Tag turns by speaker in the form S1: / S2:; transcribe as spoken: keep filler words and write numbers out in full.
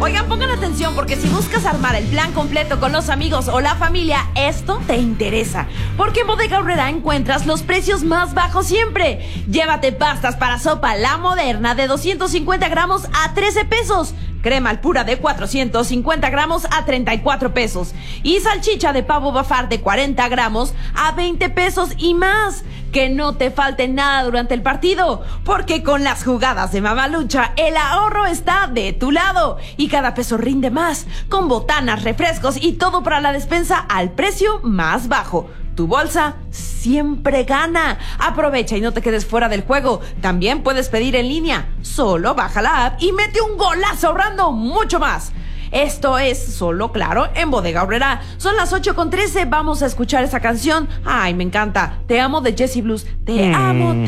S1: Oigan, pongan atención porque si buscas armar el plan completo con los amigos o la familia, esto te interesa. Porque en Bodega Aurrerá encuentras los precios más bajos siempre. Llévate pastas para sopa La Moderna de doscientos cincuenta gramos a trece pesos. Crema al pura de cuatrocientos cincuenta gramos a treinta y cuatro pesos. Y salchicha de pavo bafar de cuarenta gramos a veinte pesos y más. Que no te falte nada durante el partido, porque con las jugadas de Mamalucha el ahorro está de tu lado y cada peso rinde más, con botanas, refrescos y todo para la despensa al precio más bajo. Tu bolsa siempre gana. Aprovecha y no te quedes fuera del juego. También puedes pedir en línea. Solo baja la app y mete un golazo ahorrando mucho más. Esto es solo, claro, en Bodega Aurrerá. Son las ocho con trece. Vamos a escuchar esa canción. Ay, me encanta. Te amo de Jessie Blues. Te amo.